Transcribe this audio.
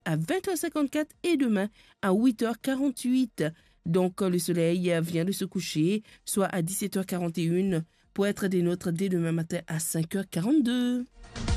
à 20h54 et demain à 8h48. Donc, le soleil vient de se coucher, soit à 17h41, pour être des nôtres dès demain matin à 5h42.